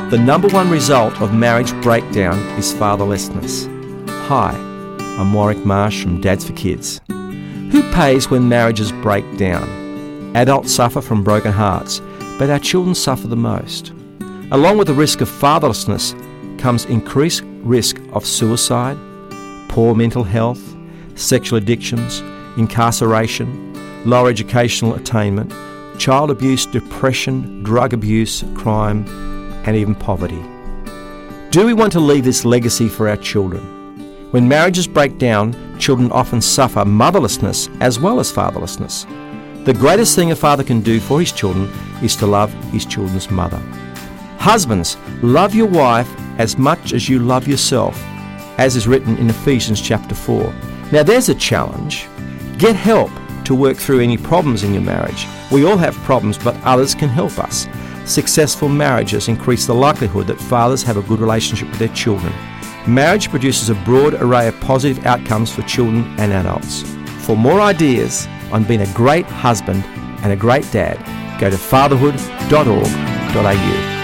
The number one result of marriage breakdown is fatherlessness. Hi, I'm Warwick Marsh from Dads for Kids. Who pays when marriages break down? Adults suffer from broken hearts, but our children suffer the most. Along with the risk of fatherlessness comes increased risk of suicide, poor mental health, sexual addictions, incarceration, lower educational attainment, child abuse, depression, drug abuse, crime, and even poverty. Do we want to leave this legacy for our children? When marriages break down, children often suffer motherlessness as well as fatherlessness. The greatest thing a father can do for his children is to love his children's mother. Husbands, love your wife as much as you love yourself, as is written in Ephesians chapter 4. Now there's a challenge. Get help to work through any problems in your marriage. We all have problems, but others can help us. Successful marriages increase the likelihood that fathers have a good relationship with their children. Marriage produces a broad array of positive outcomes for children and adults. For more ideas on being a great husband and a great dad, go to fatherhood.org.au.